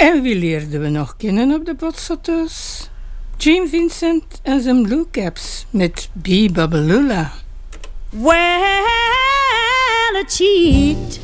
En wie leerden we nog kennen op de Botsauto's? Gene Vincent en zijn Blue Caps met Be Babalula. Well, a cheat